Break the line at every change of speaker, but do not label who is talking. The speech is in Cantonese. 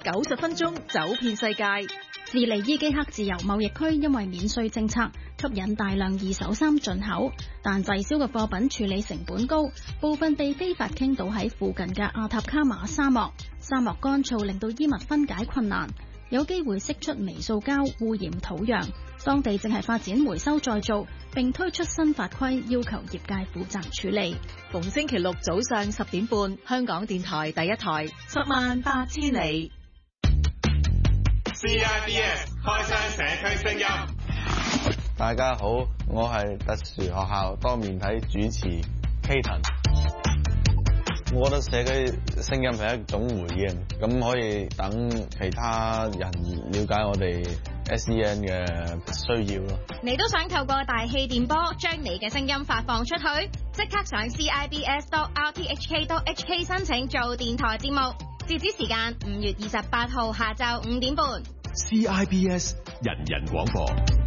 90分鐘走遍世界。
智利伊基克自由貿易區因為免稅政策吸引大量二手衫進口，但滯銷嘅貨品處理成本高，部分被非法傾倒喺附近嘅阿塔卡馬沙漠。沙漠乾燥令到衣物分解困難，有機會釋出微塑膠污染土壤。當地正係發展回收再造，並推出新法規，要求業界負責處理。
逢星期六早上10點半，香港電台第一台，108000里。
CIBS 開箱社區聲音。
大家好，我係特殊學校多面體主持 Katon。我覺得社區聲音係一種回應，咁可以等其他人了解我哋 SEN 嘅需要咯。
你都想透過大氣電波將你嘅聲音發放出去？即刻上 CIBS.RTHK.HK 申請做電台節目。截止時間5月28號下晝5點半。
CIBS 人人廣播。